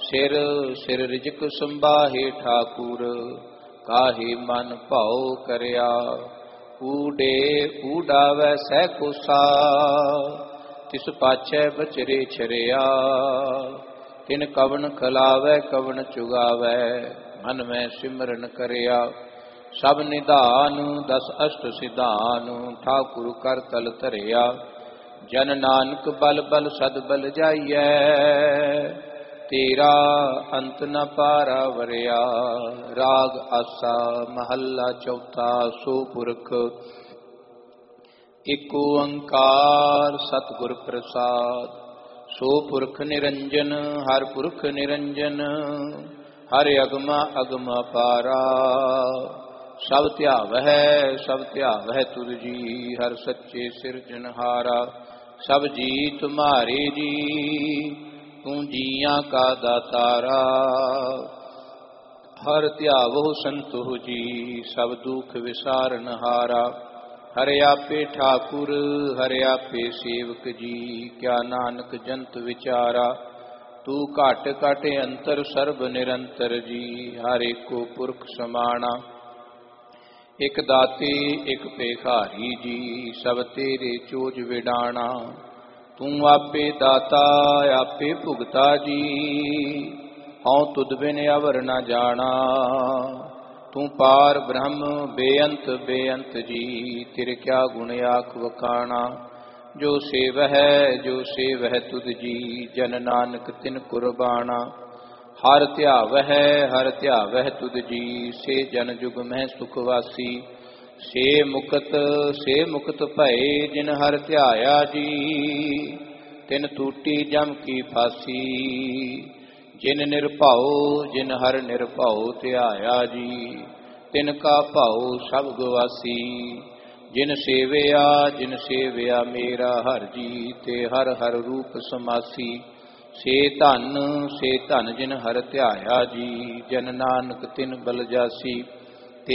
ਸਿਰ ਸਿਰ ਰਿਜਕ ਸੰਭਾਹੇ ਠਾਕੁਰ, ਕਾਹੇ ਮਨ ਭਾਉ ਕਰਿਆ। ਊਡੇ ਊਡਾਵੈ ਸਹਿ ਕੋਸਾ, ਤਿਸ ਪਾਛੈ ਬਚਰੇ ਛਰਿਆ। ਤਿਨ ਕਵਨ ਖਲਾਵੈ ਕਵਨ ਚੁਗਾਵੈ, ਮਨ ਮੈਂ ਸਿਮਰਨ ਕਰਿਆ। ਸਭ ਨਿਧਾਨ ਦਸ ਅਸ਼ਟ ਸਿਧਾਨ, ਠਾਕੁਰ ਕਰ ਤਲ ਧਰਿਆ। ਜਨ ਨਾਨਕ ਬਲ ਬਲ ਸਦ ਬਲ ਜਾਈਐ, ਤੇਰਾ ਅੰਤ ਨ ਪਾਰਾ ਵਰਿਆ। ਰਾਗ ਆਸਾ ਮਹੱਲਾ ਚੌਥਾ। ਸੋ ਪੁਰਖ ਇਕ ਓੰਕਾਰ ਸਤਿਗੁਰ ਪ੍ਰਸਾਦ। ਸੋ ਪੁਰਖ ਨਿਰੰਜਨ ਹਰ ਪੁਰਖ ਨਿਰੰਜਨ, ਹਰਿ ਅਗਮਾ ਅਗਮ ਅਪਾਰਾ। ਸਭ ਸਭ ਧਿਆਵਹਿ ਤੁਧ ਜੀ, ਹਰ ਸੱਚੇ ਸਿਰਜਨਹਾਰਾ। ਸਭ ਜੀ ਤੁਮਾਰੇ ਜੀ, ਤੂੰ ਜੀਆਂ ਕਾ ਦਾਤਾਰਾ। ਹਰ ਧਿਆਵੋ ਸੰਤੋਖ ਜੀ, ਸਭ ਦੁਖ ਵਿਸਾਰਨਹਾਰਾ। ਹਰਿ ਆਪੇ ਠਾਕੁਰ ਹਰਿ ਆਪੇ ਸੇਵਕ ਜੀ, ਕਿਆ ਨਾਨਕ ਜੰਤ ਵਿਚਾਰਾ। ਤੂੰ ਘਟ ਘਟ ਅੰਤਰ ਸਰਬ ਨਿਰੰਤਰ ਜੀ, ਹਰ ਏਕੋ ਪੁਰਖ ਸਮਾਣਾ। ਇਕ ਦਾਤੇ ਇਕ ਭੇਖਾਰੀ ਜੀ, ਸਭ ਤੇਰੇ ਚੋਜ ਵਿਡਾਣਾ। ਤੂੰ ਆਪੇ ਦਾਤਾ ਆਪੇ ਭੁਗਤਾ ਜੀ, ਹਉ ਤੁਧ ਬਿਨ ਅਵਰ ਨ ਜਾਣਾ। ਤੂੰ ਪਾਰ ਬ੍ਰਹਮ ਬੇਅੰਤ ਬੇਅੰਤ ਜੀ, ਤਿਰ ਕਿਆ ਗੁਣ ਆਖ ਵਖਾਣਾ। ਜੋ ਸੇਵਹਿ ਤੁਧ ਜੀ, ਜਨ ਨਾਨਕ ਤਿਨ ਕੁਰਬਾਣਾ। ਹਰ ਧਿਆਵਹਿ ਤੁਧ ਜੀ, ਸੇ ਜਨ ਜੁਗ ਮਹਿ ਸੁਖ ਵਾਸੀ। ਸੇ ਮੁਕਤ ਭਏ, ਜਿਨ ਹਰ ਧਿਆਇਆ ਜੀ। ਤਿਨ ਟੂਟੀ ਜਮ ਕੀ ਫਾਸੀ, ਜਿਨ ਜਿਨ ਹਰ ਨਿਰਭਉ ਧਿਆਇਆ ਜੀ। ਤਿਨ ਕਾ ਭਾਉ ਸਭ ਗਵਾਸੀ। ਜਿਨ ਸੇਵਿਆ ਮੇਰਾ ਹਰ ਜੀ, ਤੇ ਹਰ ਹਰ ਰੂਪ ਸਮਾਸੀ। ਸੇ ਧਨ ਜਿਨ ਹਰ ਧਿਆਇਆ ਜੀ, ਜਨ ਨਾਨਕ ਤਿਨ ਬਲ ਜਾਸੀ।